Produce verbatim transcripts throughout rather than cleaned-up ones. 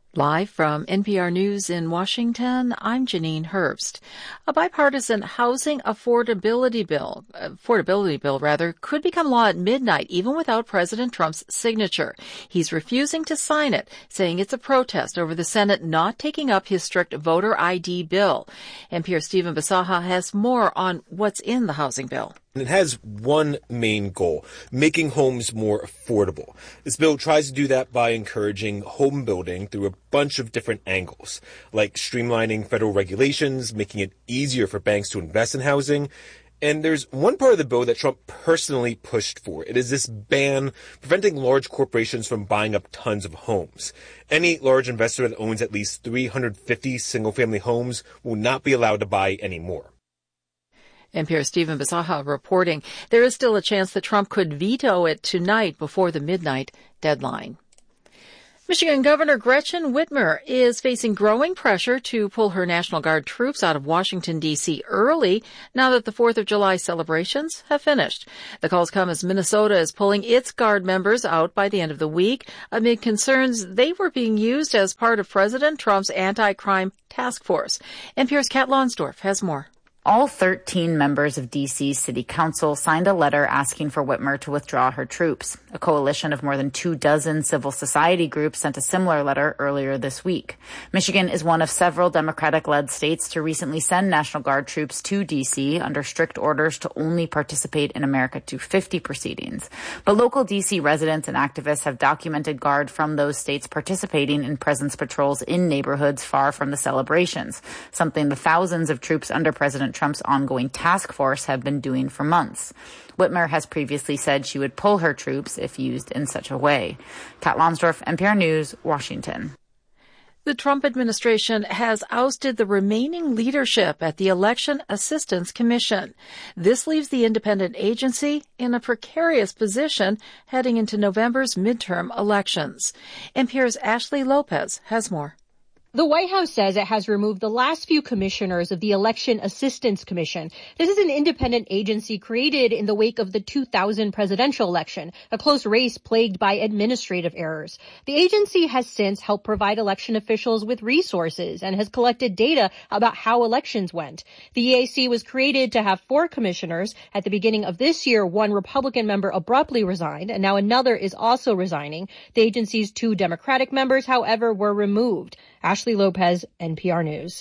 Live from N P R News in Washington, I'm Janine Herbst. A bipartisan housing affordability bill, affordability bill rather, could become law at midnight even without President Trump's signature. He's refusing to sign it, saying it's a protest over the Senate not taking up his strict voter I D bill. N P R's Stephen Bisaha has more on what's in the housing bill. It has one main goal, making homes more affordable. This bill tries to do that by encouraging home building through a bunch of different angles, like streamlining federal regulations, making it easier for banks to invest in housing. And there's one part of the bill that Trump personally pushed for. It is this ban preventing large corporations from buying up tons of homes. Any large investor that owns at least three hundred fifty single-family homes will not be allowed to buy any more. N P R's Stephen Bisaha reporting there is still a chance that Trump could veto it tonight before the midnight deadline. Michigan Governor Gretchen Whitmer is facing growing pressure to pull her National Guard troops out of Washington, D C early now that the fourth of July celebrations have finished. The calls come as Minnesota is pulling its Guard members out by the end of the week amid concerns they were being used as part of President Trump's anti-crime task force. N P R's Kat Lonsdorf has more. All thirteen members of D C's City Council signed a letter asking for Whitmer to withdraw her troops. A coalition of more than two dozen civil society groups sent a similar letter earlier this week. Michigan is one of several Democratic-led states to recently send National Guard troops to D C under strict orders to only participate in America two fifty proceedings. But local D C residents and activists have documented Guard from those states participating in presence patrols in neighborhoods far from the celebrations, something the thousands of troops under President Trump's ongoing task force have been doing for months. Whitmer has previously said she would pull her troops if used in such a way. Kat Lonsdorf, N P R News, Washington. The Trump administration has ousted the remaining leadership at the Election Assistance Commission. This leaves the independent agency in a precarious position heading into November's midterm elections. N P R's Ashley Lopez has more. The White House says it has removed the last few commissioners of the Election Assistance Commission. This is an independent agency created in the wake of the two thousand presidential election, a close race plagued by administrative errors. The agency has since helped provide election officials with resources and has collected data about how elections went. The E A C was created to have four commissioners. At the beginning of this year, one Republican member abruptly resigned, and now another is also resigning. The agency's two Democratic members, however, were removed. Ashley Lopez, N P R News.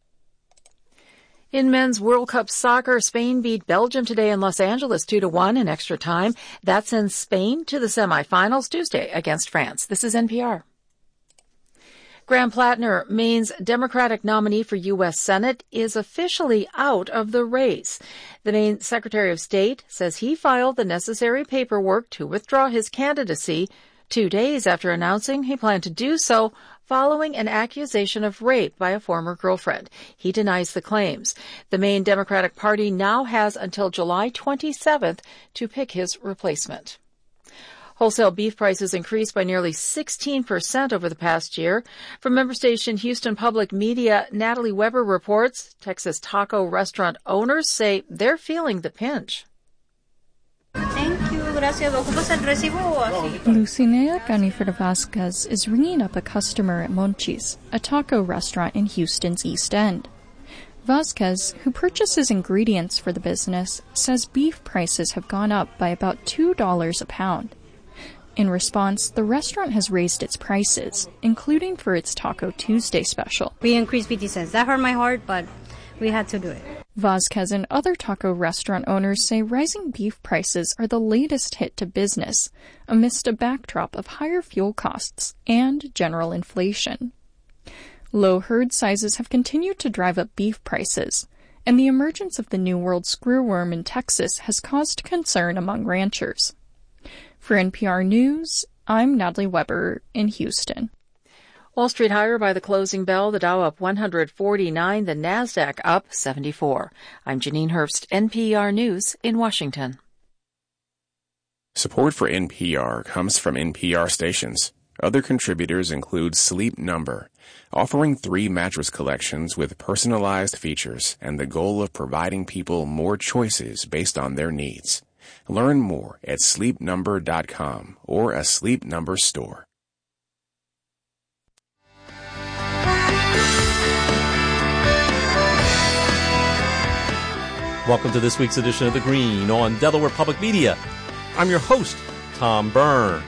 In men's World Cup soccer, Spain beat Belgium today in Los Angeles two to one in extra time. That sends Spain to the semifinals Tuesday against France. This is N P R. Graham Plattner, Maine's Democratic nominee for U S Senate, is officially out of the race. The Maine Secretary of State says he filed the necessary paperwork to withdraw his candidacy two days after announcing he planned to do so following an accusation of rape by a former girlfriend. He denies the claims. The Maine Democratic Party now has until July twenty-seventh to pick his replacement. Wholesale beef prices increased by nearly sixteen percent over the past year. From member station Houston Public Media, Natalie Weber reports Texas taco restaurant owners say they're feeling the pinch. Thank you. Lucinea Ganifreda Vasquez is ringing up a customer at Monchi's, a taco restaurant in Houston's East End. Vasquez, who purchases ingredients for the business, says beef prices have gone up by about two dollars a pound. In response, the restaurant has raised its prices, including for its Taco Tuesday special. We increased fifty cents. That hurt my heart, but we had to do it. Vasquez and other taco restaurant owners say rising beef prices are the latest hit to business, amidst a backdrop of higher fuel costs and general inflation. Low herd sizes have continued to drive up beef prices, and the emergence of the New World screwworm in Texas has caused concern among ranchers. For N P R News, I'm Natalie Weber in Houston. Wall Street higher by the closing bell, the Dow up one hundred forty-nine, the Nasdaq up seventy-four. I'm Janine Herbst, N P R News in Washington. Support for N P R comes from N P R stations. Other contributors include Sleep Number, offering three mattress collections with personalized features and the goal of providing people more choices based on their needs. Learn more at sleep number dot com or a Sleep Number store. Welcome to this week's edition of The Green on Delaware Public Media. I'm your host, Tom Byrne.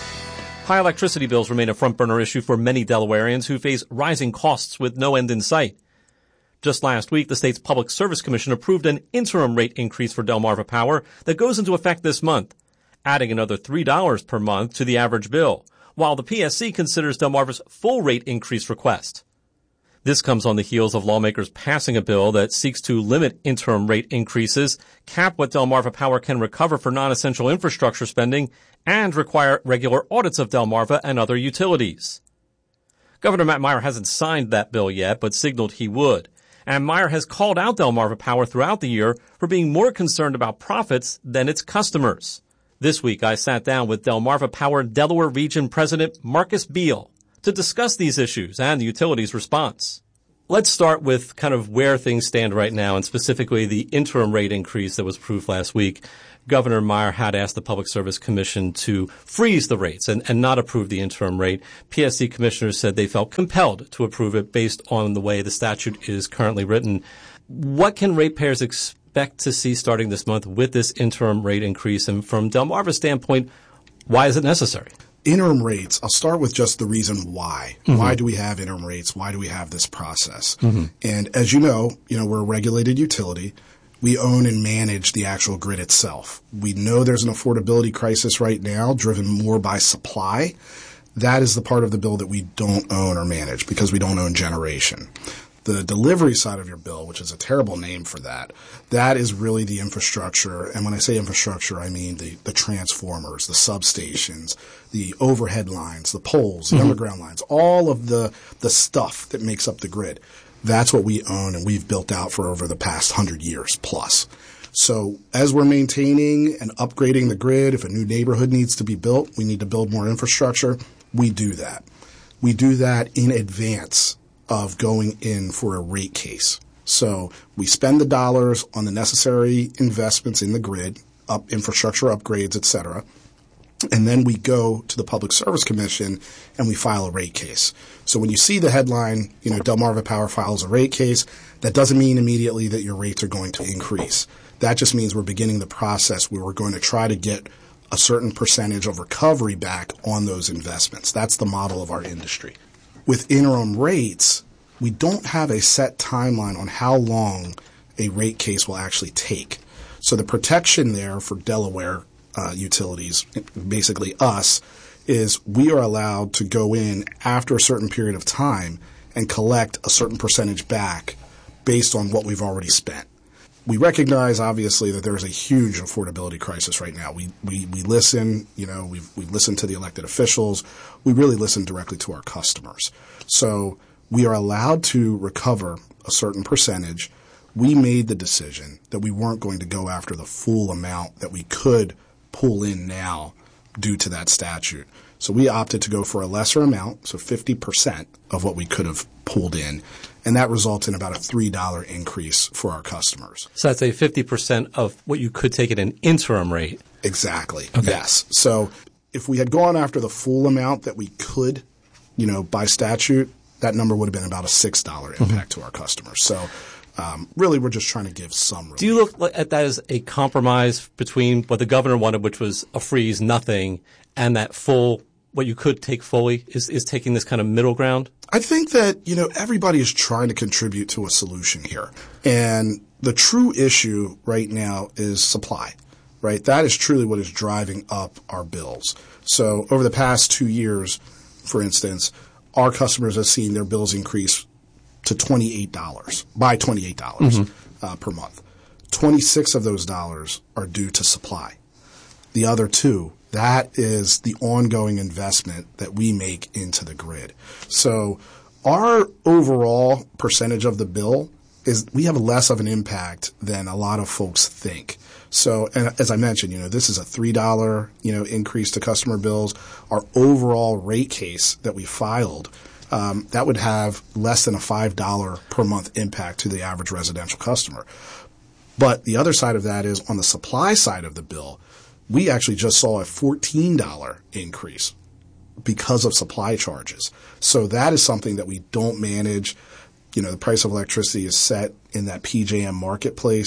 High electricity bills remain a front-burner issue for many Delawareans who face rising costs with no end in sight. Just last week, the state's Public Service Commission approved an interim rate increase for Delmarva Power that goes into effect this month, adding another three dollars per month to the average bill, while the P S C considers Delmarva's full rate increase request. This comes on the heels of lawmakers passing a bill that seeks to limit interim rate increases, cap what Delmarva Power can recover for non-essential infrastructure spending, and require regular audits of Delmarva and other utilities. Governor Matt Meyer hasn't signed that bill yet, but signaled he would. And Meyer has called out Delmarva Power throughout the year for being more concerned about profits than its customers. This week, I sat down with Delmarva Power Delaware Region President Marcus Beal to discuss these issues and the utility's response. Let's start with kind of where things stand right now, and specifically the interim rate increase that was approved last week. Governor Meyer had asked the Public Service Commission to freeze the rates and, and not approve the interim rate. P S C commissioners said they felt compelled to approve it based on the way the statute is currently written. What can ratepayers expect to see starting this month with this interim rate increase? And from Delmarva's standpoint, why is it necessary? Interim rates, I'll start with just the reason why. Mm-hmm. Why do we have interim rates? Why do we have this process? Mm-hmm. And as you know, you know, we're a regulated utility. We own and manage the actual grid itself. We know there's an affordability crisis right now driven more by supply. That is the part of the bill that we don't own or manage because we don't own generation. The delivery side of your bill, which is a terrible name for that, that is really the infrastructure. And when I say infrastructure, I mean the, the transformers, the substations, the overhead lines, the poles, the mm-hmm. underground lines, all of the, the stuff that makes up the grid. That's what we own and we've built out for over the past hundred years plus. So as we're maintaining and upgrading the grid, if a new neighborhood needs to be built, we need to build more infrastructure. We do that. We do that in advance of going in for a rate case. So we spend the dollars on the necessary investments in the grid, up infrastructure upgrades, et cetera. And then we go to the Public Service Commission and we file a rate case. So when you see the headline, you know, Delmarva Power files a rate case, that doesn't mean immediately that your rates are going to increase. That just means we're beginning the process where we're going to try to get a certain percentage of recovery back on those investments. That's the model of our industry. With interim rates, we don't have a set timeline on how long a rate case will actually take. So the protection there for Delaware uh, utilities, basically us, is we are allowed to go in after a certain period of time and collect a certain percentage back based on what we've already spent. We recognize, obviously, that there is a huge affordability crisis right now. We we we listen, you know, we've we listened to the elected officials. We really listen directly to our customers. So we are allowed to recover a certain percentage. We made the decision that we weren't going to go after the full amount that we could pull in now due to that statute. So we opted to go for a lesser amount, so fifty percent of what we could have pulled in. And that results in about a three dollars increase for our customers. So that's a fifty percent of what you could take at an interim rate. Exactly. Okay. Yes. So if we had gone after the full amount that we could, you know, by statute, that number would have been about a six dollars impact mm-hmm. to our customers. So um, really we're just trying to give some relief. Do you look at that as a compromise between what the governor wanted, which was a freeze, nothing, and that full, what you could take fully, is, is taking this kind of middle ground? I think that, you know, everybody is trying to contribute to a solution here. And the true issue right now is supply, right? That is truly what is driving up our bills. So over the past two years, for instance, our customers have seen their bills increase to twenty-eight dollars, by twenty-eight dollars mm-hmm. uh, per month. twenty-six of those dollars are due to supply. The other two, that is the ongoing investment that we make into the grid. So our overall percentage of the bill is we have less of an impact than a lot of folks think. So, and as I mentioned, you know, this is a three dollars, you know, increase to customer bills. Our overall rate case that we filed, um, that would have less than a five dollars per month impact to the average residential customer. But the other side of that is on the supply side of the bill, we actually just saw a fourteen dollars increase because of supply charges. So that is something that we don't manage. You know, the price of electricity is set in that P J M marketplace.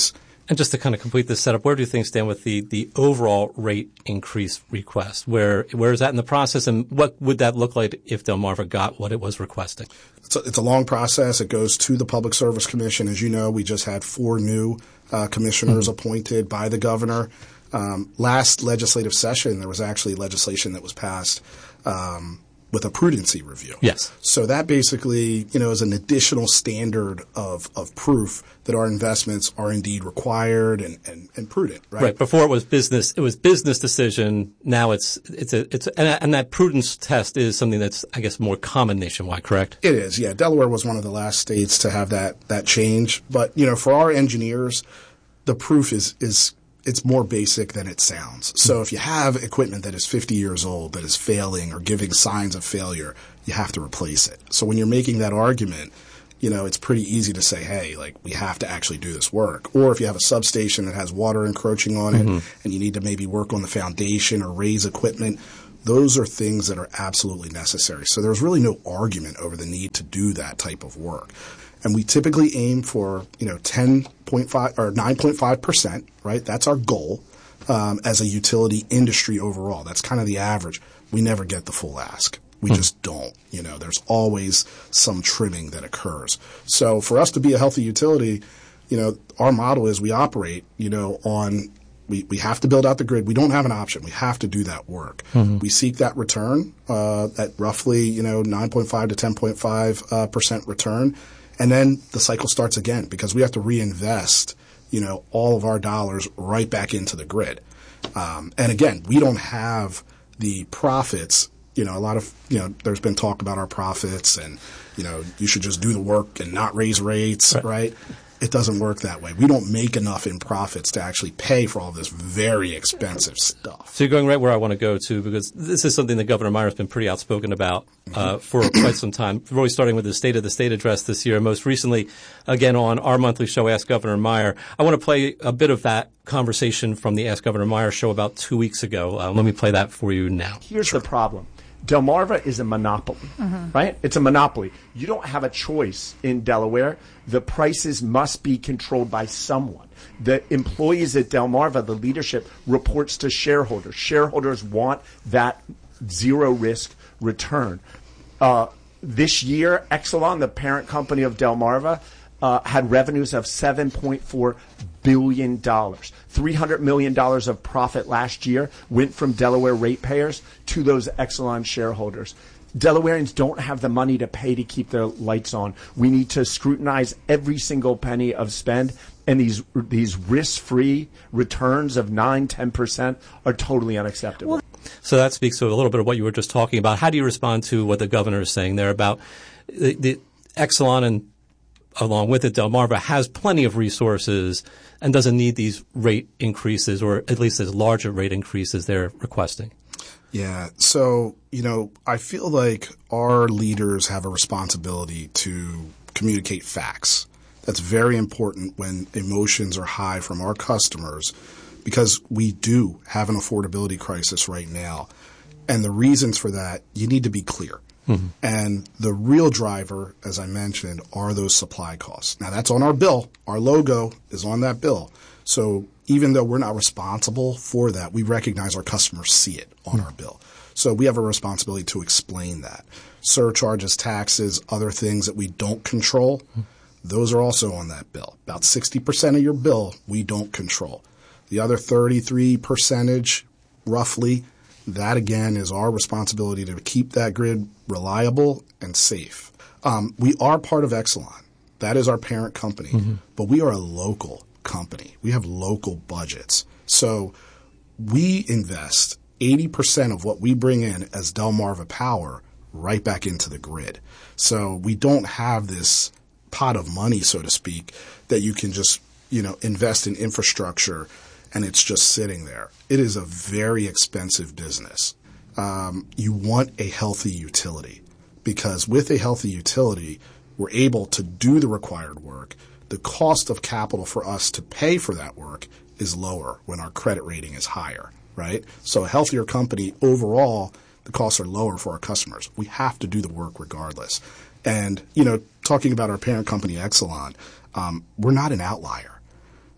And just to kind of complete this setup, where do things stand with the, the overall rate increase request? Where where is that in the process, and what would that look like if Delmarva got what it was requesting? It's a, it's a long process. It goes to the Public Service Commission. As you know, we just had four new uh, commissioners mm-hmm. appointed by the governor. Um, last legislative session, there was actually legislation that was passed um, with a prudency review. Yes. So that basically, you know, is an additional standard of, of proof that our investments are indeed required and, and, and prudent, right? Right. Before it was business, it was business decision. Now it's, it's a, it's, and, and that prudence test is something that's, I guess, more common nationwide, correct? It is. Yeah. Delaware was one of the last states to have that, that change. But, you know, for our engineers, the proof is, is, it's more basic than it sounds. So if you have equipment that is fifty years old that is failing or giving signs of failure, you have to replace it. So when you're making that argument, you know, it's pretty easy to say, hey, like, we have to actually do this work. Or if you have a substation that has water encroaching on it mm-hmm. and you need to maybe work on the foundation or raise equipment, those are things that are absolutely necessary. So there's really no argument over the need to do that type of work. And we typically aim for, you know, ten point five or nine point five percent, right? That's our goal um, as a utility industry overall. That's kind of the average. We never get the full ask. We hmm. just don't. You know, there's always some trimming that occurs. So for us to be a healthy utility, you know, our model is we operate, you know, on we, we have to build out the grid. We don't have an option. We have to do that work. Mm-hmm. We seek that return uh, at roughly, you know, nine point five to ten point five uh, percent return. And then the cycle starts again because we have to reinvest, you know, all of our dollars right back into the grid. Um, and again, we don't have the profits. You know, a lot of, you know, there's been talk about our profits and, you know, you should just do the work and not raise rates, right? right? It doesn't work that way. We don't make enough in profits to actually pay for all this very expensive stuff. So you're going right where I want to go to, because this is something that Governor Meyer has been pretty outspoken about uh, for quite some time. Really starting with the State of the State address this year. Most recently, again, on our monthly show, Ask Governor Meyer. I want to play a bit of that conversation from the Ask Governor Meyer show about two weeks ago. Uh, let me play that for you now. Here's sure. the problem. Delmarva is a monopoly, mm-hmm. right? It's a monopoly. You don't have a choice in Delaware. The prices must be controlled by someone. The employees at Delmarva, the leadership, reports to shareholders. Shareholders want that zero risk return. Uh, this year, Exelon, the parent company of Delmarva, uh, had revenues of seven point four billion dollars. three hundred million dollars of profit last year went from Delaware ratepayers to those Exelon shareholders. Delawareans don't have the money to pay to keep their lights on. We need to scrutinize every single penny of spend, and these these risk-free returns of nine, ten percent are totally unacceptable. Well, so that speaks to a little bit of what you were just talking about. How do you respond to what the governor is saying there about the, the Exelon and along with it, Delmarva has plenty of resources and doesn't need these rate increases, or at least as larger rate increases they're requesting? Yeah. So, you know, I feel like our leaders have a responsibility to communicate facts. That's very important when emotions are high from our customers, because we do have an affordability crisis right now. And the reasons for that, you need to be clear. Mm-hmm. And the real driver, as I mentioned, are those supply costs. Now, that's on our bill. Our logo is on that bill. So even though we're not responsible for that, we recognize our customers see it on mm-hmm. our bill. So we have a responsibility to explain that. Surcharges, taxes, other things that we don't control, mm-hmm. those are also on that bill. About sixty percent of your bill we don't control. The other thirty-three percentage, roughly, that, again, is our responsibility to keep that grid reliable and safe. Um, we are part of Exelon. That is our parent company. Mm-hmm. But we are a local company. We have local budgets. So we invest eighty percent of what we bring in as Delmarva Power right back into the grid. So we don't have this pot of money, so to speak, that you can just, you know, invest in infrastructure and it's just sitting there. It is a very expensive business. Um, you want a healthy utility, because with a healthy utility, we're able to do the required work. The cost of capital for us to pay for that work is lower when our credit rating is higher, right? So a healthier company overall, the costs are lower for our customers. We have to do the work regardless. And, you know, talking about our parent company, Exelon, um, we're not an outlier.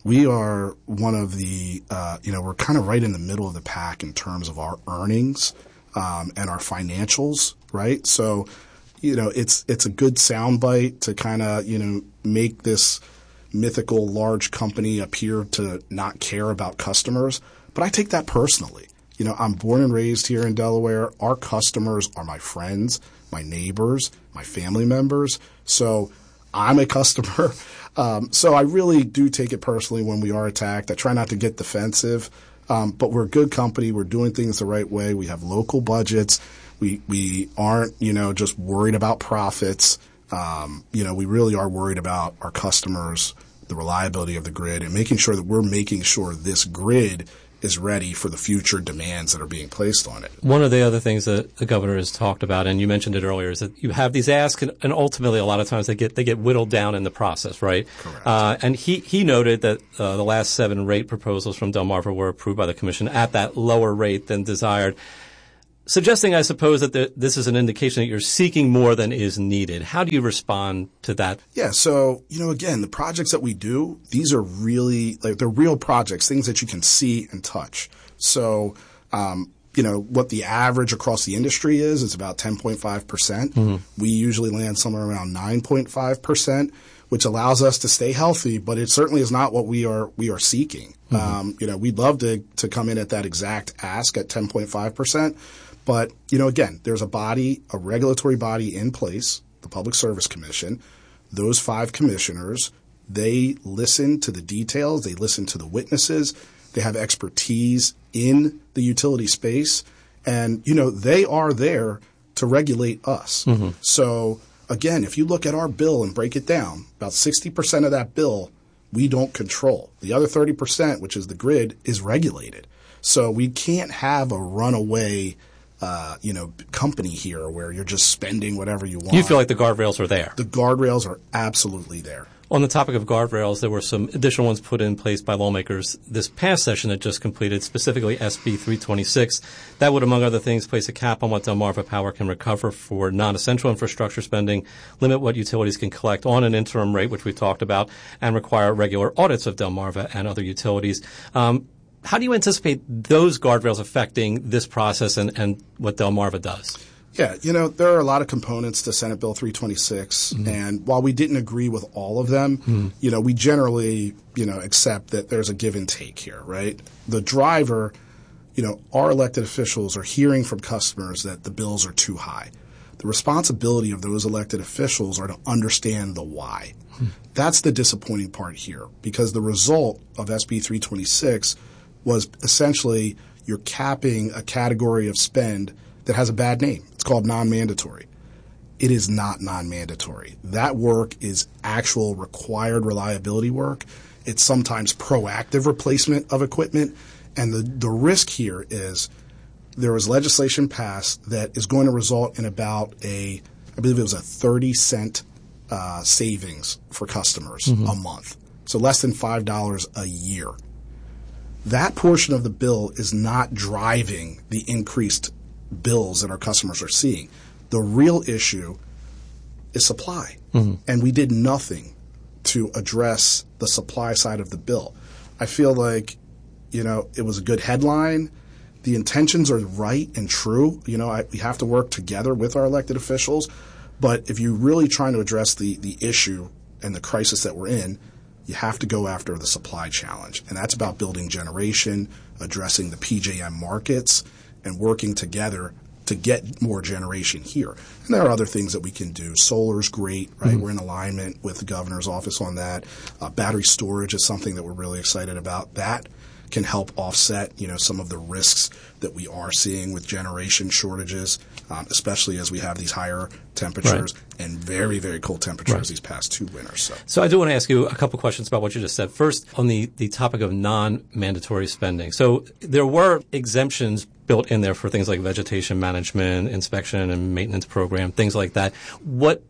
we are one of the, uh, you know, we're kind of right in the middle of the pack in terms of our earnings um, and our financials, right? So, you know, it's it's a good soundbite to kind of, you know, make this mythical large company appear to not care about customers. But I take that personally. You know, I'm born and raised here in Delaware. Our customers are my friends, my neighbors, my family members. So I'm a customer. Um, so I really do take it personally when we are attacked. I try not to get defensive. Um, but we're a good company. We're doing things the right way. We have local budgets. We we aren't, you know, just worried about profits. Um, you know, we really are worried about our customers, the reliability of the grid, and making sure that we're making sure this grid is ready for the future demands that are being placed on it. One of the other things that the governor has talked about, and you mentioned it earlier, is that you have these asks, and, and ultimately a lot of times they get they get whittled down in the process, right? Correct. Uh, and he, he noted that uh, the last seven rate proposals from Delmarva were approved by the commission at that lower rate than desired, suggesting, I suppose, that the, this is an indication that you're seeking more than is needed. How do you respond to that? Yeah, so, you know, again, the projects that we do, these are really, like, they're real projects, things that you can see and touch. So, um, you know, what the average across the industry is, is about ten point five percent. Mm-hmm. We usually land somewhere around nine point five percent, which allows us to stay healthy, but it certainly is not what we are we are seeking. Mm-hmm. Um, you know, we'd love to to come in at that exact ask at ten point five percent. But, you know, again, there's a body, a regulatory body in place, the Public Service Commission. Those five commissioners, they listen to the details. They listen to the witnesses. They have expertise in the utility space. And, you know, they are there to regulate us. Mm-hmm. So, again, if you look at our bill and break it down, about sixty percent of that bill we don't control. The other thirty percent, which is the grid, is regulated. So we can't have a runaway Uh, you know, company here where you're just spending whatever you want. You feel like the guardrails are there? The guardrails are absolutely there. On the topic of guardrails, there were some additional ones put in place by lawmakers this past session that just completed, specifically S B three twenty-six. That would, among other things, place a cap on what Delmarva Power can recover for non-essential infrastructure spending, limit what utilities can collect on an interim rate, which we've talked about, and require regular audits of Delmarva and other utilities. Um, How do you anticipate those guardrails affecting this process and, and what Delmarva does? Yeah, you know, there are a lot of components to Senate Bill three twenty-six, mm-hmm. and while we didn't agree with all of them, mm-hmm. you know, we generally, you know, accept that there's a give and take here, right? The driver, you know, our elected officials are hearing from customers that the bills are too high. The responsibility of those elected officials are to understand the why. Mm-hmm. That's the disappointing part here, because the result of S B three twenty-six was essentially you're capping a category of spend that has a bad name. It's called non-mandatory. It is not non-mandatory. That work is actual required reliability work. It's sometimes proactive replacement of equipment. And the, the risk here is there was legislation passed that is going to result in about a, I believe it was a thirty cent uh, savings for customers mm-hmm. a month. So less than five dollars a year. That portion of the bill is not driving the increased bills that our customers are seeing. The real issue is supply. Mm-hmm. And we did nothing to address the supply side of the bill. I feel like, you know, it was a good headline. The intentions are right and true. You know, I, we have to work together with our elected officials. But if you're really trying to address the, the issue and the crisis that we're in, you have to go after the supply challenge. And that's about building generation, addressing the P J M markets, and working together to get more generation here. And there are other things that we can do. Solar's great, right? Mm-hmm. We're in alignment with the governor's office on that. Uh, battery storage is something that we're really excited about. That can help offset, you know, some of the risks that we are seeing with generation shortages, um, especially as we have these higher temperatures right. and very, very cold temperatures right. these past two winters. So. so I do want to ask you a couple questions about what you just said. First, on the, the topic of non-mandatory spending. So there were exemptions built in there for things like vegetation management, inspection and maintenance program, things like that. What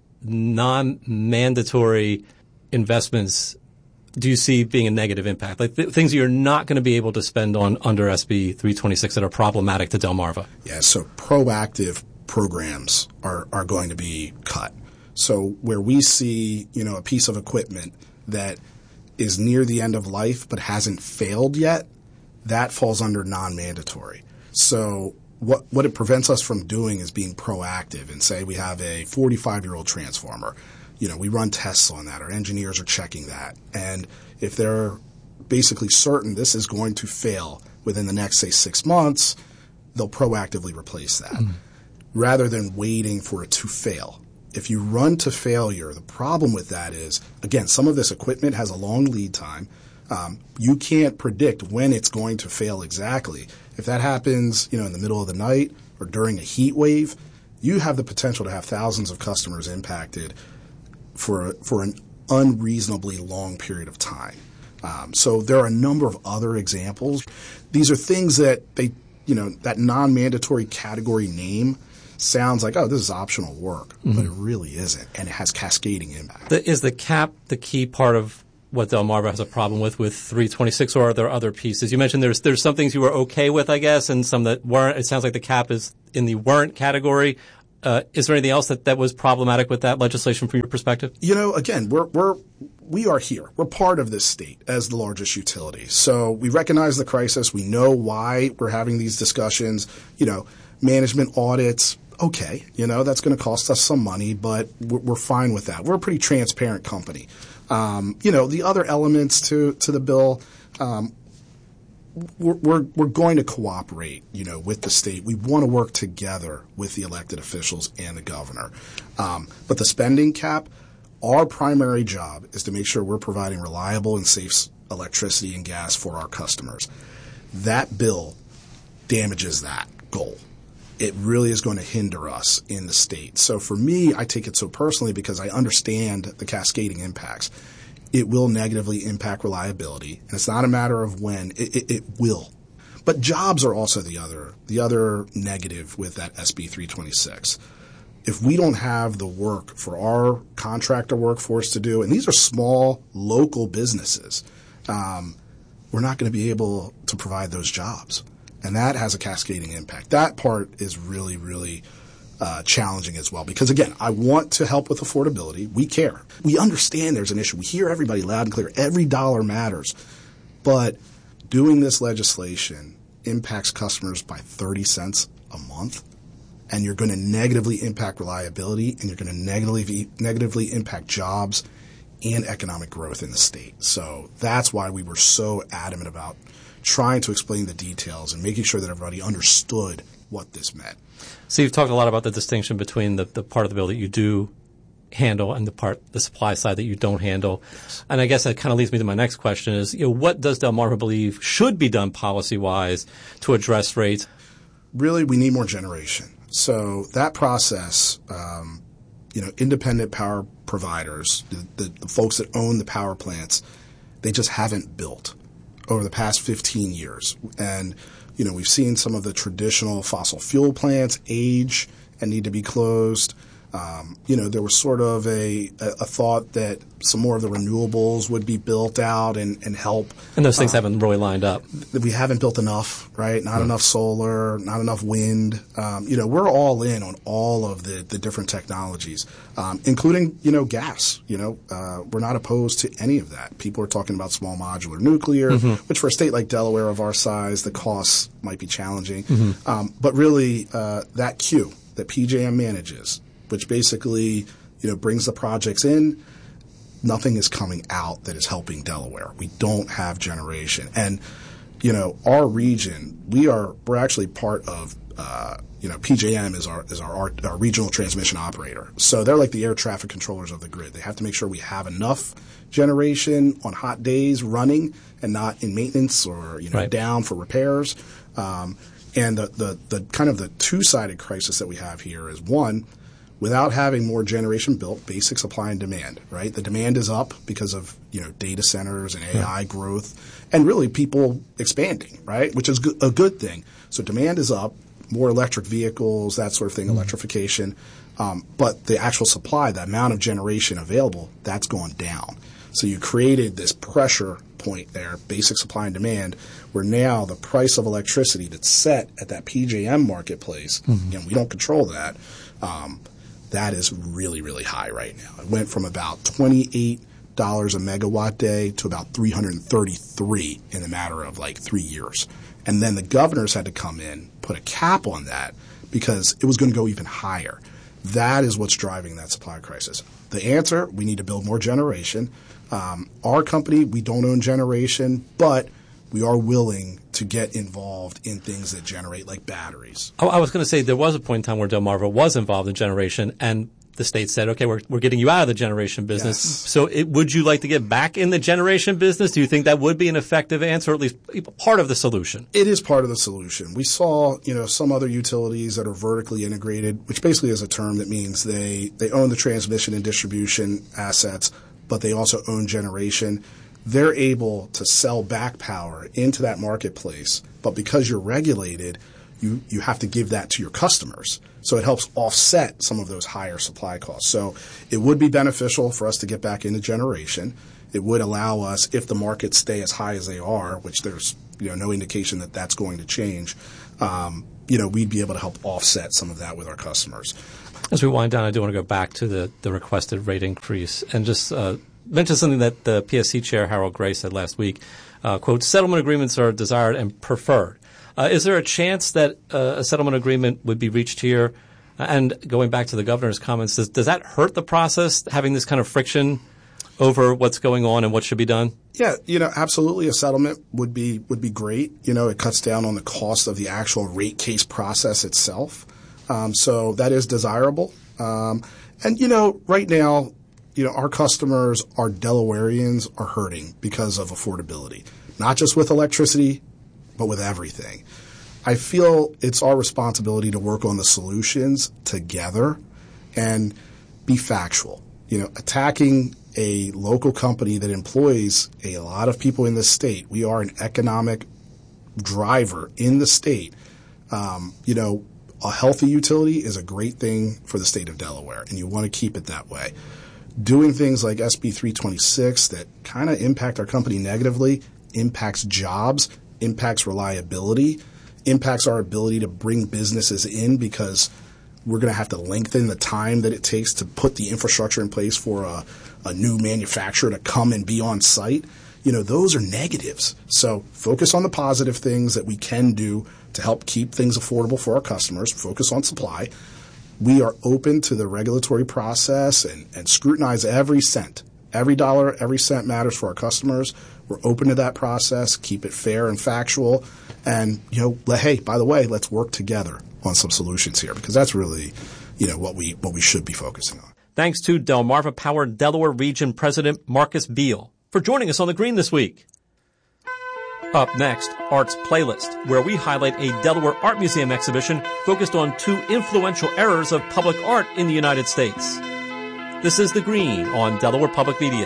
non-mandatory investments do you see being a negative impact? Like th- things you're not going to be able to spend on under S B three twenty-six that are problematic to Delmarva? Yeah, so proactive programs are, are going to be cut. So where we see, you know, a piece of equipment that is near the end of life but hasn't failed yet, that falls under non-mandatory. So what what it prevents us from doing is being proactive and say we have a forty-five-year-old transformer. You know, we run tests on that. Our engineers are checking that. And if they're basically certain this is going to fail within the next, say, six months, they'll proactively replace that mm. rather than waiting for it to fail. If you run to failure, the problem with that is, again, some of this equipment has a long lead time. Um, you can't predict when it's going to fail exactly. If that happens, you know, in the middle of the night or during a heat wave, you have the potential to have thousands of customers impacted for for an unreasonably long period of time. Um, so there are a number of other examples. These are things that they, you know, that non-mandatory category name sounds like, oh, this is optional work, mm-hmm. but it really isn't, and it has cascading impact. The, is the cap the key part of what Delmarva has a problem with with three twenty-six, or are there other pieces? You mentioned there's there's some things you were okay with, I guess, and some that weren't. It sounds like the cap is in the weren't category. Uh, is there anything else that, that was problematic with that legislation from your perspective? You know, again, we're we're we are here. We're part of this state as the largest utility. So we recognize the crisis. We know why we're having these discussions. You know, management audits. Okay, you know, that's going to cost us some money, but we're, we're fine with that. We're a pretty transparent company. Um, you know, the other elements to, to the bill, um, we're, we're, we're going to cooperate, you know, with the state. We want to work together with the elected officials and the governor. Um, but the spending cap, our primary job is to make sure we're providing reliable and safe electricity and gas for our customers. That bill damages that goal. It really is going to hinder us in the state. So for me, I take it so personally because I understand the cascading impacts. It will negatively impact reliability, and it's not a matter of when. It, it, it will. But jobs are also the other the other negative with that S B three twenty-six. If we don't have the work for our contractor workforce to do, and these are small local businesses, um, we're not going to be able to provide those jobs. And that has a cascading impact. That part is really, really uh, challenging as well. Because, again, I want to help with affordability. We care. We understand there's an issue. We hear everybody loud and clear. Every dollar matters. But doing this legislation impacts customers by thirty cents a month. And you're going to negatively impact reliability, and you're going to negatively, negatively impact jobs and economic growth in the state. So that's why we were so adamant about trying to explain the details and making sure that everybody understood what this meant. So you've talked a lot about the distinction between the, the part of the bill that you do handle and the part, the supply side that you don't handle. Yes. And I guess that kind of leads me to my next question is, you know, what does Delmarva believe should be done policy-wise to address rates? Really, we need more generation. So that process, um, you know, independent power providers, the, the, the folks that own the power plants, they just haven't built over the past fifteen years. And, you know, we've seen some of the traditional fossil fuel plants age and need to be closed. Um, you know, there was sort of a, a thought that some more of the renewables would be built out and, and help. And those things um, haven't really lined up. We haven't built enough, right? Not mm. enough solar, not enough wind. Um, you know, we're all in on all of the, the different technologies, um, including, you know, gas. You know, uh, we're not opposed to any of that. People are talking about small modular nuclear, mm-hmm. which for a state like Delaware of our size, the costs might be challenging. Mm-hmm. Um, but really, uh, that queue that P J M manages, which basically, you know, brings the projects in, nothing is coming out that is helping Delaware. We don't have generation. And, you know, our region, we are, we're actually part of, uh, you know, P J M is our, is our, our, our regional transmission operator. So they're like the air traffic controllers of the grid. They have to make sure we have enough generation on hot days running and not in maintenance or, you know, right. down for repairs. Um, and the, the, the kind of the two-sided crisis that we have here is, one, without having more generation built, basic supply and demand, right? The demand is up because of, you know, data centers and A I yeah. growth and really people expanding, right? Which is go- a good thing. So demand is up, more electric vehicles, that sort of thing, mm-hmm. electrification. Um, but the actual supply, the amount of generation available, that's gone down. So you created this pressure point there, basic supply and demand, where now the price of electricity that's set at that P J M marketplace, mm-hmm. and we don't control that, um, that is really, really high right now. It went from about twenty-eight dollars a megawatt day to about three hundred thirty-three in a matter of like three years. And then the governors had to come in, put a cap on that because it was going to go even higher. That is what's driving that supply crisis. The answer, we need to build more generation. Um, our company, we don't own generation, but we are willing to get involved in things that generate like batteries. I was going to say there was a point in time where Delmarva was involved in generation, and the state said, okay, we're we're getting you out of the generation business. Yes. So it, would you like to get back in the generation business? Do you think that would be an effective answer, or at least part of the solution? It is part of the solution. We saw, you know, some other utilities that are vertically integrated, which basically is a term that means they, they own the transmission and distribution assets, but they also own generation. They're able to sell back power into that marketplace, but because you're regulated, you, you have to give that to your customers. So it helps offset some of those higher supply costs. So it would be beneficial for us to get back into generation. It would allow us, if the markets stay as high as they are, which there's you know no indication that that's going to change, um, you know, we'd be able to help offset some of that with our customers. As we wind down, I do want to go back to the, the requested rate increase and just uh, mention something that the P S C chair, Harold Gray, said last week. Uh, quote, settlement agreements are desired and preferred. Uh, is there a chance that uh, a settlement agreement would be reached here? And going back to the governor's comments, does, does that hurt the process, having this kind of friction over what's going on and what should be done? Yeah, you know, absolutely. A settlement would be would be great. You know, it cuts down on the cost of the actual rate case process itself. Um, so that is desirable. Um, and, you know, right now, you know, our customers, our Delawareans, are hurting because of affordability, not just with electricity, but with everything. I feel it's our responsibility to work on the solutions together and be factual. You know, attacking a local company that employs a lot of people in the state. We are an economic driver in the state. Um, you know, a healthy utility is a great thing for the state of Delaware, and you want to keep it that way. Doing things like S B three twenty-six that kind of impact our company negatively, impacts jobs, impacts reliability, impacts our ability to bring businesses in because we're going to have to lengthen the time that it takes to put the infrastructure in place for a, a new manufacturer to come and be on site. You know, those are negatives. So focus on the positive things that we can do to help keep things affordable for our customers. Focus on supply. We are open to the regulatory process and, and scrutinize every cent. Every dollar, every cent matters for our customers. We're open to that process. Keep it fair and factual. And, you know, hey, by the way, let's work together on some solutions here because that's really, you know, what we what we should be focusing on. Thanks to Delmarva Power Delaware Region President Marcus Beal for joining us on The Green this week. Up next, Arts Playlist, where we highlight a Delaware Art Museum exhibition focused on two influential eras of public art in the United States. This is The Green on Delaware Public Media.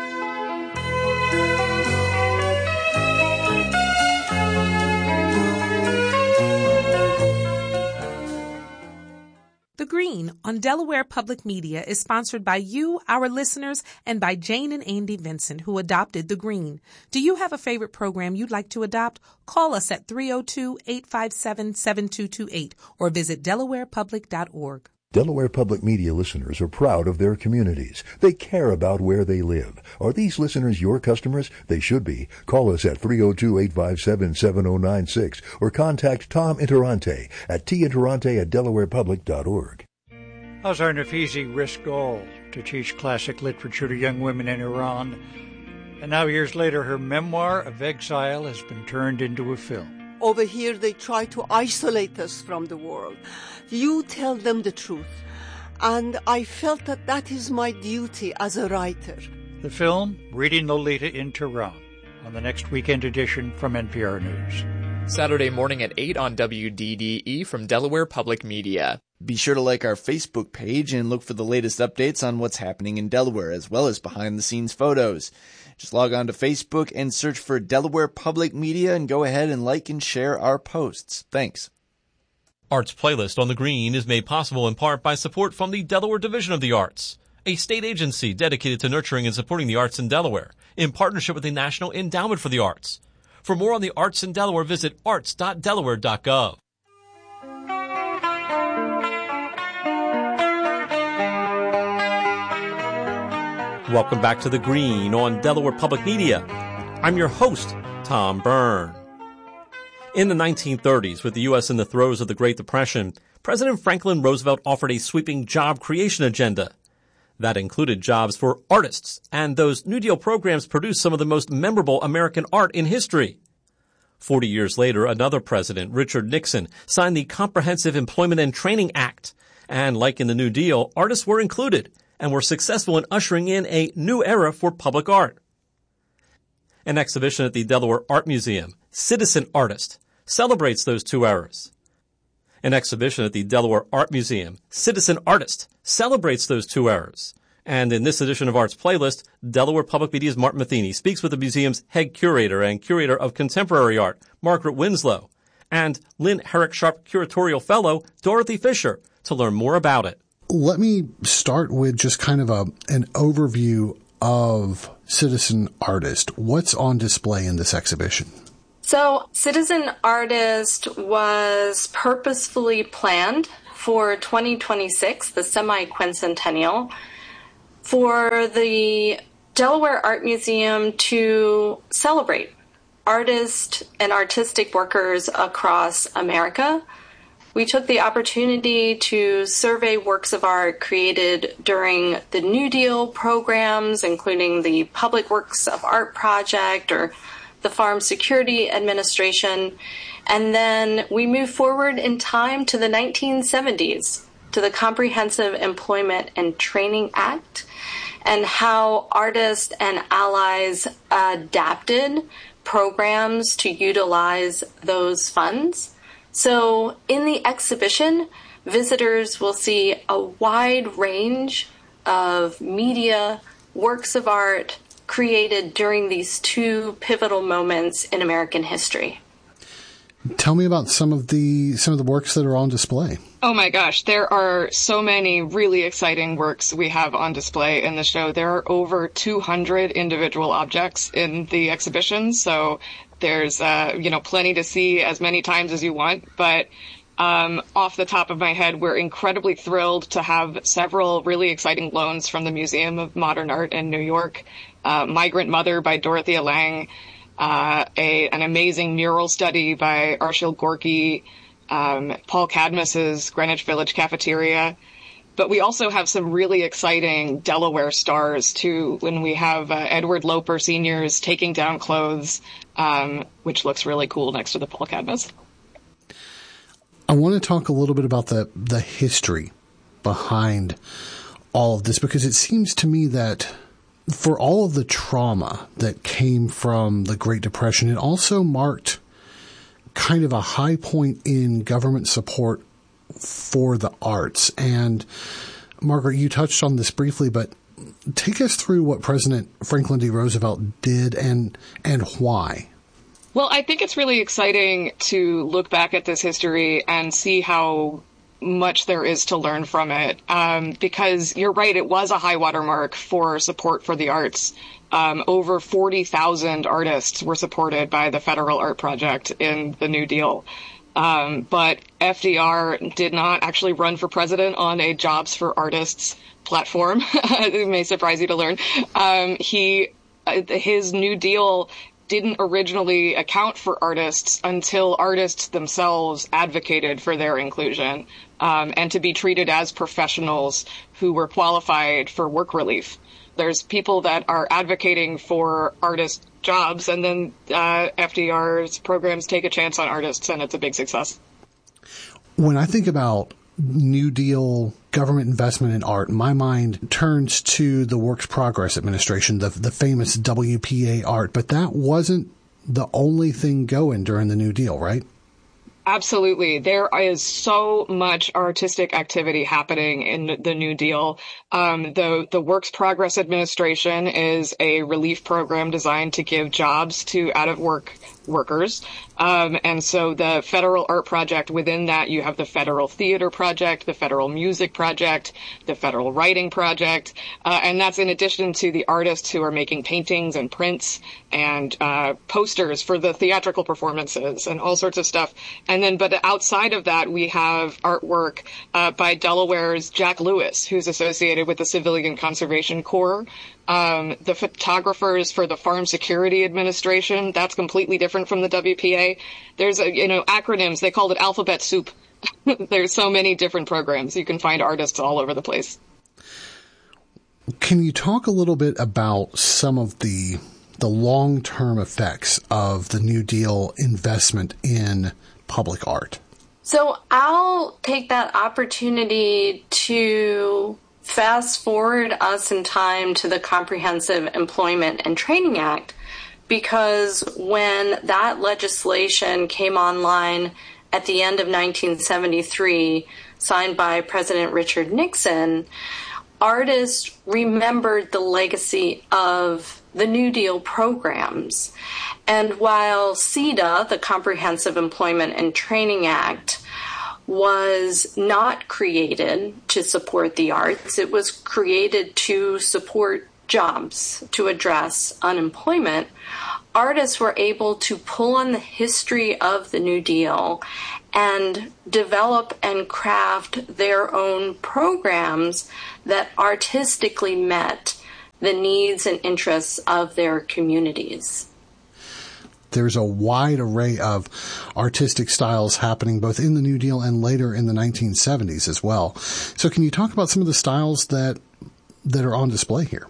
The Green on Delaware Public Media is sponsored by you, our listeners, and by Jane and Andy Vincent, who adopted The Green. Do you have a favorite program you'd like to adopt? Call us at three oh two, eight five seven, seven two two eight or visit delaware public dot org. Delaware Public Media listeners are proud of their communities. They care about where they live. Are these listeners your customers? They should be. Call us at three oh two, eight five seven, seven oh nine six or contact Tom Interante at t interante at delaware public dot org. Azar Nafizi risked all to teach classic literature to young women in Iran. And now years later, her memoir of exile has been turned into a film. Over here, they try to isolate us from the world. You tell them the truth. And I felt that that is my duty as a writer. The film, Reading Lolita in Tehran, on the next weekend edition from N P R News. Saturday morning at eight on W D D E from Delaware Public Media. Be sure to like our Facebook page and look for the latest updates on what's happening in Delaware, as well as behind-the-scenes photos. Just log on to Facebook and search for Delaware Public Media and go ahead and like and share our posts. Thanks. Arts Playlist on The Green is made possible in part by support from the Delaware Division of the Arts, a state agency dedicated to nurturing and supporting the arts in Delaware, in partnership with the National Endowment for the Arts. For more on the arts in Delaware, visit arts dot delaware dot gov. Welcome back to The Green on Delaware Public Media. I'm your host, Tom Byrne. In the nineteen thirties, with the U S in the throes of the Great Depression, President Franklin Roosevelt offered a sweeping job creation agenda. That included jobs for artists, and those New Deal programs produced some of the most memorable American art in history. Forty years later, another president, Richard Nixon, signed the Comprehensive Employment and Training Act. And like in the New Deal, artists were included and were successful in ushering in a new era for public art. An exhibition at the Delaware Art Museum, Citizen Artist, celebrates those two eras. An exhibition at the Delaware Art Museum, Citizen Artist, celebrates those two eras. And in this edition of Arts Playlist, Delaware Public Media's Martin Matheny speaks with the museum's head curator and curator of contemporary art, Margaret Winslow, and Lynn Herrick Sharp Curatorial Fellow, Dorothy Fisher, to learn more about it. Let me start with just kind of a an overview of Citizen Artist. What's on display in this exhibition? So, Citizen Artist was purposefully planned for twenty twenty-six, the semi-quincentennial, for the Delaware Art Museum to celebrate artists and artistic workers across America. We took the opportunity to survey works of art created during the New Deal programs, including the Public Works of Art Project or the Farm Security Administration. And then we moved forward in time to the nineteen seventies, to the Comprehensive Employment and Training Act, and how artists and allies adapted programs to utilize those funds. So in the exhibition, visitors will see a wide range of media, works of art created during these two pivotal moments in American history. Tell me about some of the some of the works that are on display. Oh my gosh, there are so many really exciting works we have on display in the show. There are over two hundred individual objects in the exhibition, so there's uh, you know plenty to see as many times as you want. But um, off the top of my head, we're incredibly thrilled to have several really exciting loans from the Museum of Modern Art in New York. Uh, Migrant Mother by Dorothea Lange, uh, a, an amazing mural study by Arshile Gorky, um, Paul Cadmus's Greenwich Village Cafeteria. But we also have some really exciting Delaware stars, too, when we have uh, Edward Loper Senior's Taking Down Clothes, um, which looks really cool next to the Paul Cadmus. I want to talk a little bit about the, the history behind all of this, because it seems to me that for all of the trauma that came from the Great Depression, it also marked kind of a high point in government support for the arts. And Margaret, you touched on this briefly, but take us through what President Franklin D. Roosevelt did and and why. Well, I think it's really exciting to look back at this history and see how much there is to learn from it, um, because you're right, it was a high watermark for support for the arts. Um, over forty thousand artists were supported by the Federal Art Project in the New Deal. Um, but F D R did not actually run for president on a Jobs for Artists platform. It may surprise you to learn. Um, he, uh, his New Deal didn't originally account for artists until artists themselves advocated for their inclusion, um, and to be treated as professionals who were qualified for work relief. There's people that are advocating for artist jobs, and then uh, F D R's programs take a chance on artists, and it's a big success. When I think about New Deal government investment in art, my mind turns to the Works Progress Administration, the the famous W P A art. But that wasn't the only thing going during the New Deal, right? Absolutely. There is so much artistic activity happening in the New Deal. Um, the, the Works Progress Administration is a relief program designed to give jobs to out-of-work workers. Um, and so the Federal Art Project, within that you have the Federal Theater Project, the Federal Music Project, the Federal Writing Project, uh, and that's in addition to the artists who are making paintings and prints and uh, posters for the theatrical performances and all sorts of stuff. And then, but outside of that, we have artwork uh, by Delaware's Jack Lewis, who's associated with the Civilian Conservation Corps. Um, the photographers for the Farm Security Administration, that's completely different from the W P A. There's, a, you know, acronyms, they called it alphabet soup. There's so many different programs. You can find artists all over the place. Can you talk a little bit about some of the the long-term effects of the New Deal investment in public art? So I'll take that opportunity to fast forward us in time to the Comprehensive Employment and Training Act, because when that legislation came online at the end of nineteen seventy-three, signed by President Richard Nixon, artists remembered the legacy of the New Deal programs. And while C E D A, the Comprehensive Employment and Training Act, was not created to support the arts, it was created to support jobs, to address unemployment, artists were able to pull on the history of the New Deal and develop and craft their own programs that artistically met the needs and interests of their communities. There's a wide array of artistic styles happening both in the New Deal and later in the nineteen seventies as well. So can you talk about some of the styles that that are on display here?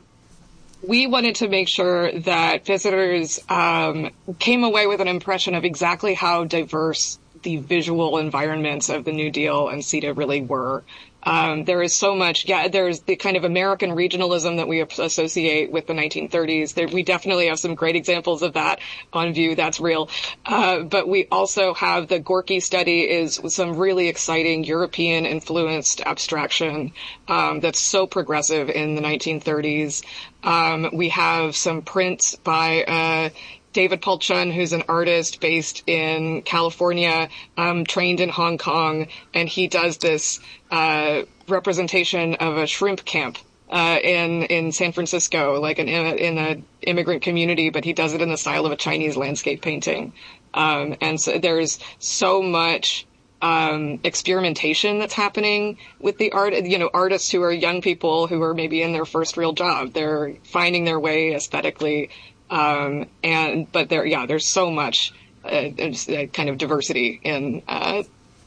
We wanted to make sure that visitors um, came away with an impression of exactly how diverse the visual environments of the New Deal and C E D A really were. Um, there is so much, yeah, there's the kind of American regionalism that we associate with the nineteen thirties. There, we definitely have some great examples of that on view. That's real. Uh, but we also have the Gorky study is some really exciting European influenced abstraction, um, that's so progressive in the nineteen thirties. Um, we have some prints by, uh, David Paul Chun, who's an artist based in California, um, trained in Hong Kong, and he does this uh, representation of a shrimp camp uh, in in San Francisco, like an in an immigrant community, but he does it in the style of a Chinese landscape painting. Um, and so there's so much um, experimentation that's happening with the art. You know, artists who are young people who are maybe in their first real job, they're finding their way aesthetically. Um, and, but there, yeah, there's so much, uh, uh, kind of diversity in, uh,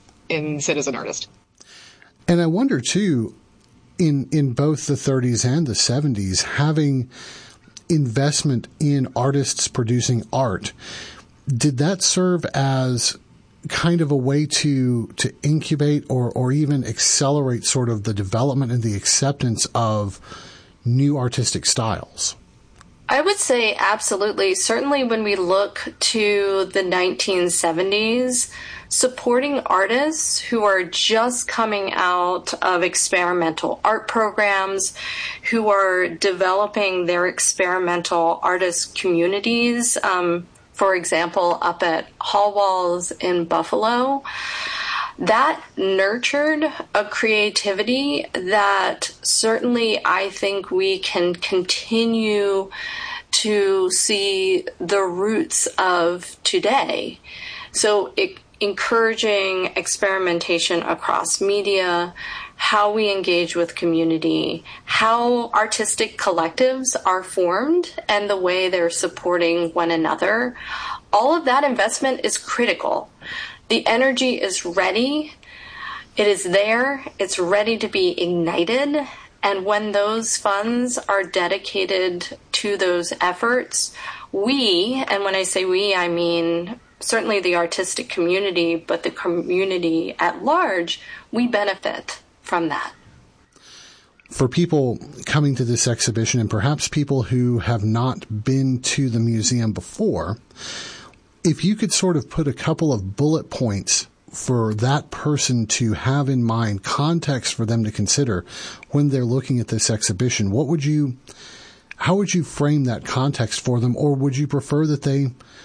in citizen artist. And I wonder too, in, in both the thirties and the seventies, having investment in artists producing art, did that serve as kind of a way to, to incubate or, or even accelerate sort of the development and the acceptance of new artistic styles? I would say absolutely. Certainly when we look to the nineteen seventies, supporting artists who are just coming out of experimental art programs, who are developing their experimental artist communities, um, for example, up at Hall Walls in Buffalo, that nurtured a creativity that certainly I think we can continue to see the roots of today. So it, encouraging experimentation across media, how we engage with community, how artistic collectives are formed, and the way they're supporting one another. All of that investment is critical. The energy is ready. It is there. It's ready to be ignited. And when those funds are dedicated to those efforts, we, and when I say we, I mean certainly the artistic community, but the community at large, we benefit from that. For people coming to this exhibition, and perhaps people who have not been to the museum before, if you could sort of put a couple of bullet points for that person to have in mind, context for them to consider when they're looking at this exhibition, what would you, how would you frame that context for them? Or would you prefer that they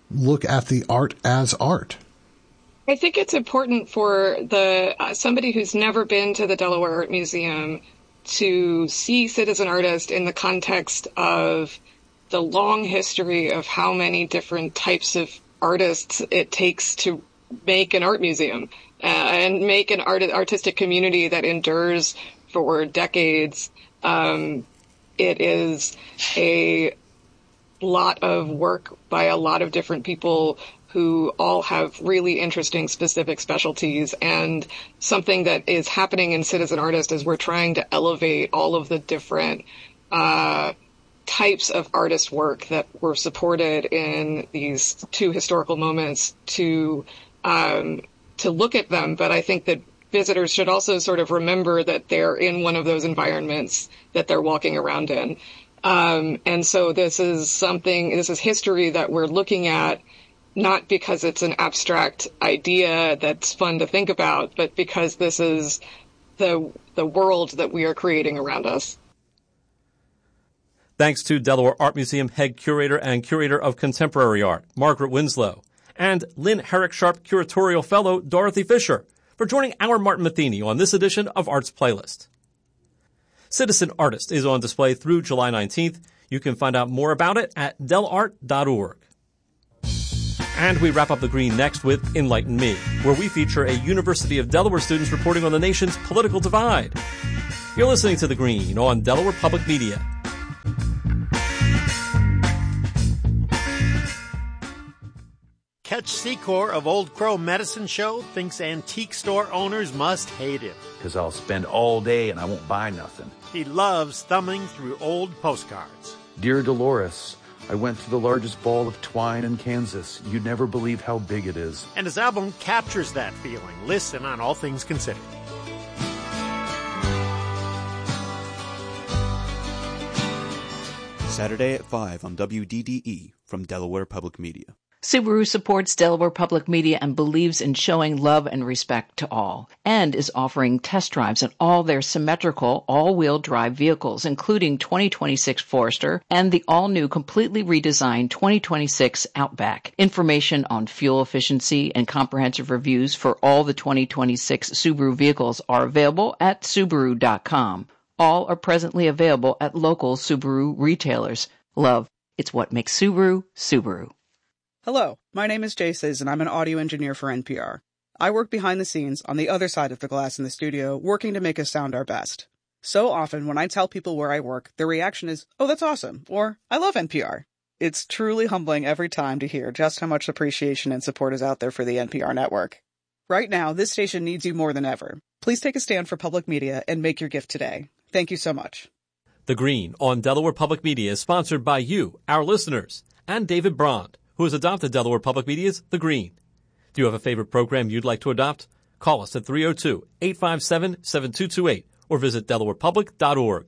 look at the art as art? I think it's important for the uh, somebody who's never been to the Delaware Art Museum to see Citizen Artist in the context of the long history of how many different types of artists it takes to make an art museum uh, and make an art- artistic community that endures for decades. Um, it is a lot of work by a lot of different people who all have really interesting specific specialties, and something that is happening in Citizen Artist is we're trying to elevate all of the different uh, types of artist work that were supported in these two historical moments to um, to look at them. But I think that visitors should also sort of remember that they're in one of those environments that they're walking around in. Um, and so this is something, this is history that we're looking at, not because it's an abstract idea that's fun to think about, but because this is the the world that we are creating around us. Thanks to Delaware Art Museum head curator and curator of contemporary art, Margaret Winslow, and Lynn Herrick Sharp curatorial fellow, Dorothy Fisher, for joining our Martin Matheny on this edition of Arts Playlist. Citizen Artist is on display through July nineteenth. You can find out more about it at del art dot org. And we wrap up the Green next with Enlighten Me, where we feature a University of Delaware students reporting on the nation's political divide. You're listening to The Green on Delaware Public Media. Catch Secor of Old Crow Medicine Show thinks antique store owners must hate him. Because I'll spend all day and I won't buy nothing. He loves thumbing through old postcards. Dear Dolores, I went to the largest ball of twine in Kansas. You'd never believe how big it is. And his album captures that feeling. Listen on All Things Considered. Saturday at five on W D D E from Delaware Public Media. Subaru supports Delaware Public Media and believes in showing love and respect to all, and is offering test drives on all their symmetrical all-wheel drive vehicles, including twenty twenty-six Forester and the all-new completely redesigned twenty twenty-six Outback. Information on fuel efficiency and comprehensive reviews for all the twenty twenty-six Subaru vehicles are available at Subaru dot com. All are presently available at local Subaru retailers. Love, it's what makes Subaru, Subaru. Hello, my name is Jay Sizz, and I'm an audio engineer for N P R. I work behind the scenes on the other side of the glass in the studio, working to make us sound our best. So often, when I tell people where I work, their reaction is, "Oh, that's awesome," or "I love N P R." It's truly humbling every time to hear just how much appreciation and support is out there for the N P R network. Right now, this station needs you more than ever. Please take a stand for public media and make your gift today. Thank you so much. The Green on Delaware Public Media is sponsored by you, our listeners, and David Brond, who has adopted Delaware Public Media's The Green. Do you have a favorite program you'd like to adopt? Call us at three oh two, eight five seven, seven two two eight or visit delaware public dot org.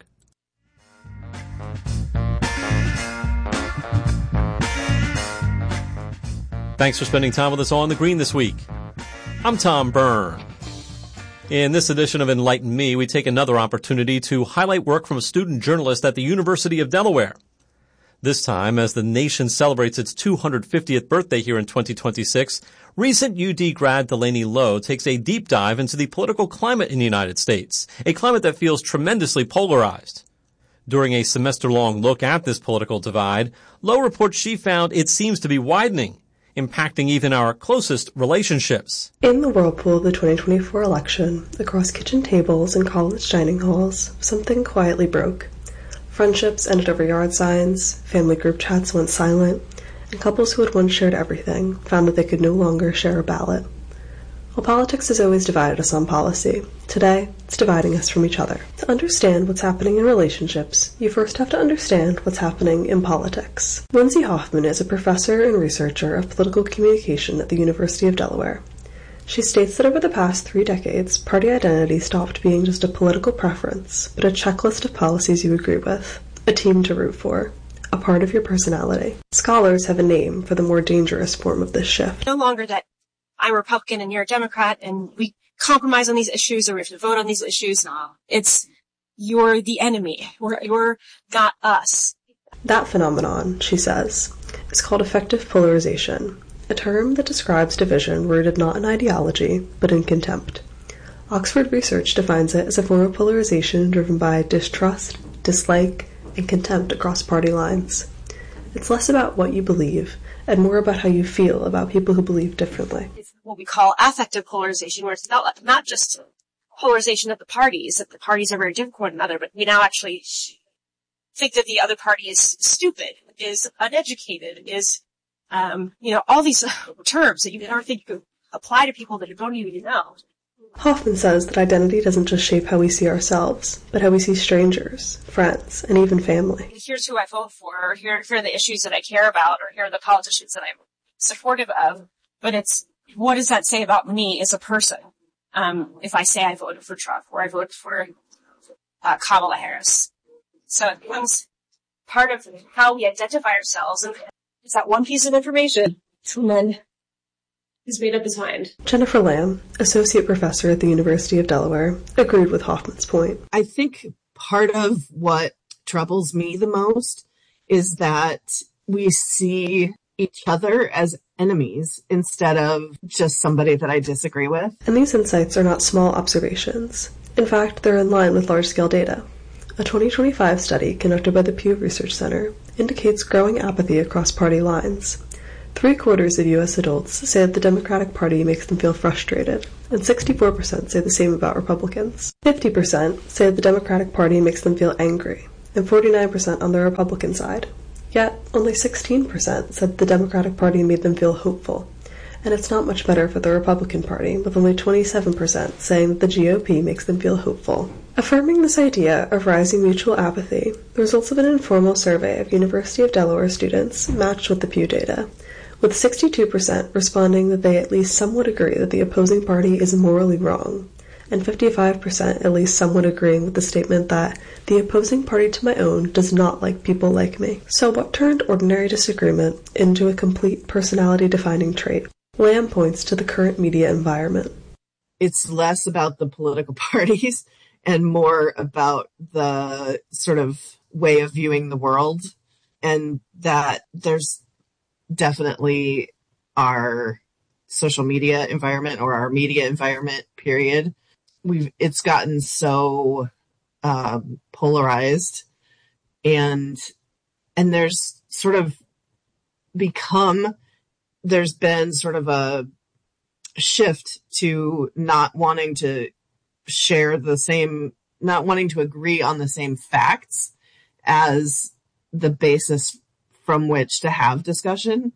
Thanks for spending time with us on The Green this week. I'm Tom Byrne. In this edition of Enlighten Me, we take another opportunity to highlight work from a student journalist at the University of Delaware. This time, as the nation celebrates its two hundred fiftieth birthday here in twenty twenty-six, recent U D grad Delaney Lowe takes a deep dive into the political climate in the United States, a climate that feels tremendously polarized. During a semester-long look at this political divide, Lowe reports she found it seems to be widening, impacting even our closest relationships. In the whirlpool of the twenty twenty-four election, across kitchen tables and college dining halls, something quietly broke. Friendships ended over yard signs, family group chats went silent, and couples who had once shared everything found that they could no longer share a ballot. While politics has always divided us on policy, today it's dividing us from each other. To understand what's happening in relationships, you first have to understand what's happening in politics. Lindsay Hoffman is a professor and researcher of political communication at the University of Delaware. She states that over the past three decades, party identity stopped being just a political preference, but a checklist of policies you agree with, a team to root for, a part of your personality. Scholars have a name for the more dangerous form of this shift. No longer that I'm a Republican and you're a Democrat and we compromise on these issues or we have to vote on these issues. No, it's you're the enemy. We're, you're not us. That phenomenon, she says, is called affective polarization, a term that describes division rooted not in ideology, but in contempt. Oxford research defines it as a form of polarization driven by distrust, dislike, and contempt across party lines. It's less about what you believe, and more about how you feel about people who believe differently. It's what we call affective polarization, where it's not, not just polarization of the parties, that the parties are very different from one another, but we now actually think that the other party is stupid, is uneducated, is, um, you know, all these terms that you never think you could apply to people that you don't even know. Hoffman says that identity doesn't just shape how we see ourselves, but how we see strangers, friends, and even family. Here's who I vote for, or here, here are the issues that I care about, or here are the politicians that I'm supportive of. But it's, what does that say about me as a person? Um, if I say I voted for Trump, or I voted for uh, Kamala Harris. So it becomes part of how we identify ourselves, and it's that one piece of information, and then he's made up his mind. Jennifer Lamb, associate professor at the University of Delaware, agreed with Hoffman's point. I think part of what troubles me the most is that we see each other as enemies instead of just somebody that I disagree with. And these insights are not small observations. In fact, they're in line with large-scale data. A twenty twenty-five study conducted by the Pew Research Center indicates growing apathy across party lines. Three-quarters of U S adults say that the Democratic Party makes them feel frustrated, and sixty-four percent say the same about Republicans. fifty percent say that the Democratic Party makes them feel angry, and forty-nine percent on the Republican side. Yet, only sixteen percent said the Democratic Party made them feel hopeful, and it's not much better for the Republican Party, with only twenty-seven percent saying that the G O P makes them feel hopeful. Affirming this idea of rising mutual apathy, the results of an informal survey of University of Delaware students matched with the Pew data, with sixty-two percent responding that they at least somewhat agree that the opposing party is morally wrong, and fifty-five percent at least somewhat agreeing with the statement that the opposing party to my own does not like people like me. So what turned ordinary disagreement into a complete personality-defining trait? Lamb points to the current media environment. It's less about the political parties and more about the sort of way of viewing the world, and that there's definitely our social media environment or our media environment, period. We've, it's gotten so, um, polarized, and, and there's sort of become, there's been sort of a shift to not wanting to share the same, not wanting to agree on the same facts as the basis from which to have discussion,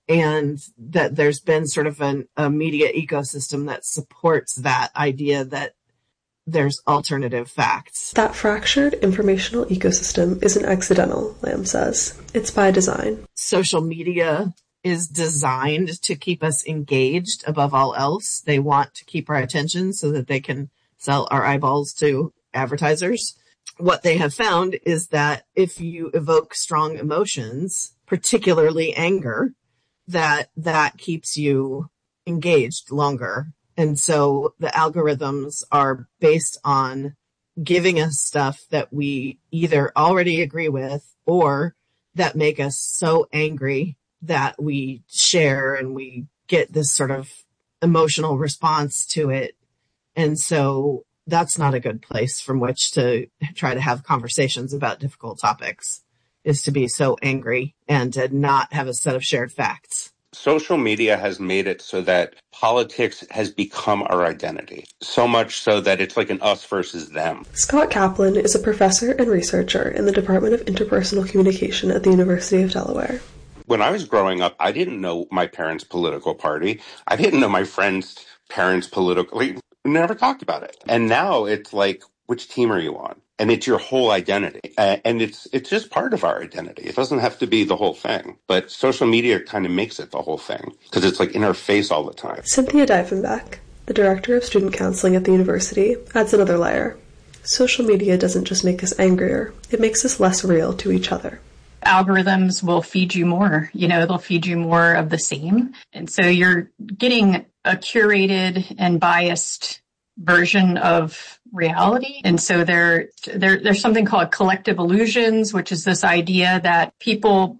and that there's been sort of an, a media ecosystem that supports that idea that there's alternative facts. That fractured informational ecosystem isn't accidental, Lamb says. It's by design. Social media is designed to keep us engaged above all else. They want to keep our attention so that they can sell our eyeballs to advertisers. What they have found is that if you evoke strong emotions, particularly anger, that that keeps you engaged longer. And so the algorithms are based on giving us stuff that we either already agree with or that make us so angry that we share and we get this sort of emotional response to it. And so that's not a good place from which to try to have conversations about difficult topics, is to be so angry and to not have a set of shared facts. Social media has made it so that politics has become our identity, so much so that it's like an us versus them. Scott Kaplan is a professor and researcher in the Department of Interpersonal Communication at the University of Delaware. When I was growing up, I didn't know my parents' political party. I didn't know my friends' parents' politically. We never talked about it. And now it's like, which team are you on? And it's your whole identity. Uh, and it's it's just part of our identity. It doesn't have to be the whole thing. But social media kind of makes it the whole thing because it's like in our face all the time. Cynthia Diefenbach, the director of student counseling at the university, adds another layer. Social media doesn't just make us angrier. It makes us less real to each other. Algorithms will feed you more, you know, they'll feed you more of the same. And so you're getting a curated and biased version of reality. And so there, there, there's something called collective illusions, which is this idea that people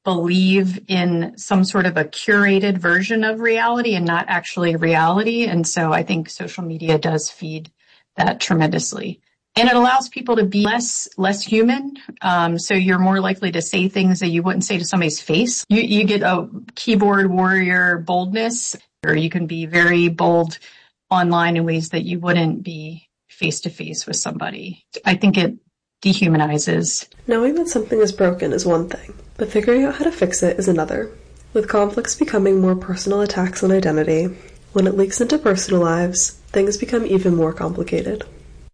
believe in some sort of a curated version of reality and not actually reality. And so I think social media does feed that tremendously. And it allows people to be less less human. Um, so you're more likely to say things that you wouldn't say to somebody's face. You, you get a keyboard warrior boldness, or you can be very bold online in ways that you wouldn't be face to face with somebody. I think it dehumanizes. Knowing that something is broken is one thing, but figuring out how to fix it is another. With conflicts becoming more personal attacks on identity, when it leaks into personal lives, things become even more complicated.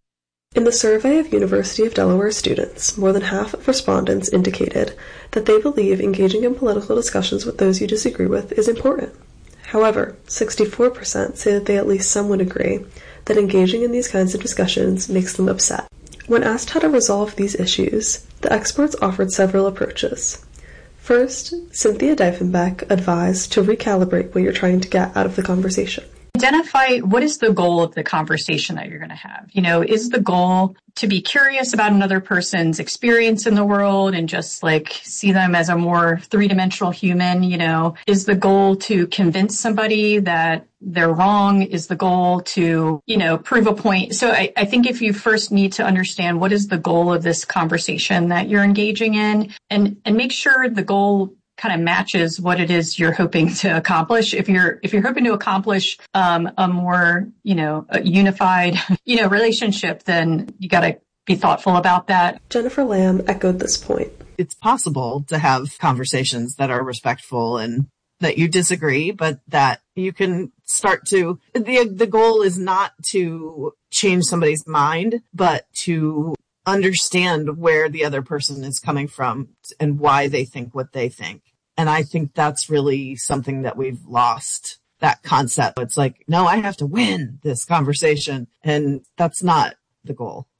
In the survey of University of Delaware students, more than half of respondents indicated that they believe engaging in political discussions with those you disagree with is important. However, sixty-four percent say that they at least somewhat agree that engaging in these kinds of discussions makes them upset. When asked how to resolve these issues, the experts offered several approaches. First, Cynthia Diefenbach advised to recalibrate what you're trying to get out of the conversation. Identify what is the goal of the conversation that you're going to have. You know, is the goal to be curious about another person's experience in the world and just like see them as a more three-dimensional human? You know, is the goal to convince somebody that they're wrong? Is the goal to, you know, prove a point? So I, I think if you first need to understand what is the goal of this conversation that you're engaging in, and, and make sure the goal kind of matches what it is you're hoping to accomplish. If you're if you're hoping to accomplish um, a more, you know, a unified, you know, relationship, then you got to be thoughtful about that. Jennifer Lamb echoed this point. It's possible to have conversations that are respectful and that you disagree, but that you can start to, the the goal is not to change somebody's mind, but to understand where the other person is coming from and why they think what they think. And I think that's really something that we've lost, that concept. It's like, no, I have to win this conversation. And that's not the goal.